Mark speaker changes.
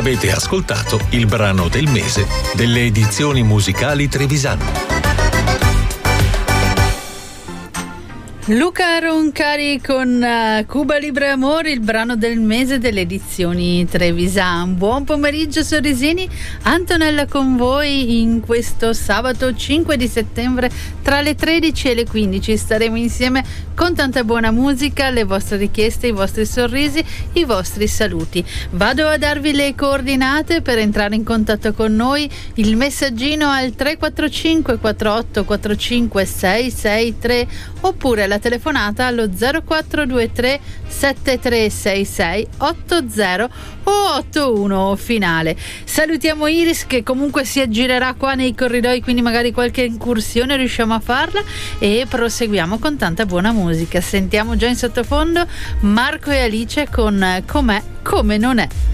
Speaker 1: Avete ascoltato il brano del mese delle edizioni musicali Trevisan.
Speaker 2: Luca Roncari con Cuba Libre Amore, il brano del mese delle edizioni Trevisan. Buon pomeriggio sorrisini, Antonella con voi in questo sabato 5 di settembre tra le 13 e le 15. Staremo insieme con tanta buona musica, le vostre richieste, i vostri sorrisi, i vostri saluti. Vado a darvi le coordinate per entrare in contatto con noi, il messaggino al 345 48 45 663 oppure la telefonata allo 0423 7366 80 o 81 finale. Salutiamo Iris che comunque si aggirerà qua nei corridoi, quindi magari qualche incursione riusciamo a farla, e proseguiamo con tanta buona musica. Sentiamo già in sottofondo Marco e Alice con Com'è, come non è.